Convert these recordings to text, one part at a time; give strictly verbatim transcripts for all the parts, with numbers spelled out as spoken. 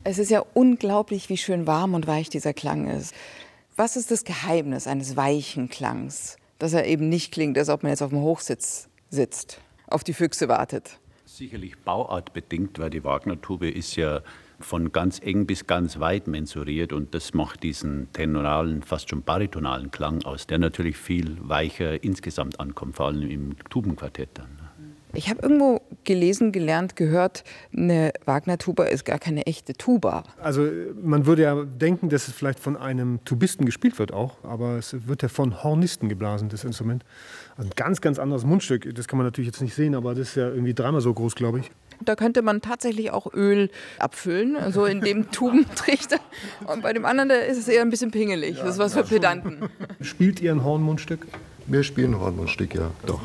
Es ist ja unglaublich, wie schön warm und weich dieser Klang ist. Was ist das Geheimnis eines weichen Klangs, dass er eben nicht klingt, als ob man jetzt auf dem Hochsitz sitzt, auf die Füchse wartet? Sicherlich bauartbedingt, weil die Wagner-Tube ist ja von ganz eng bis ganz weit mensuriert und das macht diesen tenoralen, fast schon baritonalen Klang aus, der natürlich viel weicher insgesamt ankommt, vor allem im Tubenquartett dann. Ich habe irgendwo gelesen, gelernt, gehört, eine Wagner-Tuba ist gar keine echte Tuba. Also man würde ja denken, dass es vielleicht von einem Tubisten gespielt wird auch, aber es wird ja von Hornisten geblasen, das Instrument. Also ein ganz, ganz anderes Mundstück, das kann man natürlich jetzt nicht sehen, aber das ist ja irgendwie dreimal so groß, glaube ich. Da könnte man tatsächlich auch Öl abfüllen, also in dem Tubentrichter. Und bei dem anderen, da ist es eher ein bisschen pingelig. Das ist was für Pedanten. Spielt ihr ein Hornmundstück? Wir spielen ein Hornmundstück, ja, doch.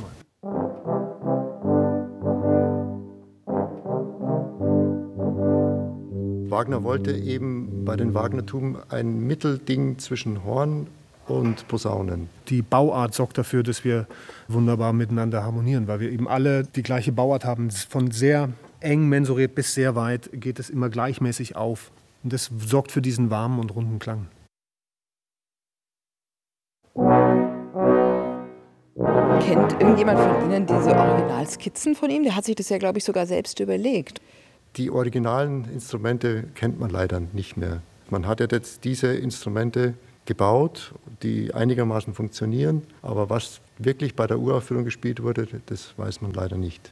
Wagner wollte eben bei den Wagner-Tuben ein Mittelding zwischen Horn und Posaunen. Die Bauart sorgt dafür, dass wir wunderbar miteinander harmonieren, weil wir eben alle die gleiche Bauart haben. Von sehr eng mensuriert bis sehr weit geht es immer gleichmäßig auf. Und das sorgt für diesen warmen und runden Klang. Kennt irgendjemand von Ihnen diese Originalskizzen von ihm? Der hat sich das ja, glaube ich, sogar selbst überlegt. Die originalen Instrumente kennt man leider nicht mehr. Man hat ja jetzt diese Instrumente gebaut, die einigermaßen funktionieren, aber was wirklich bei der Uraufführung gespielt wurde, das weiß man leider nicht.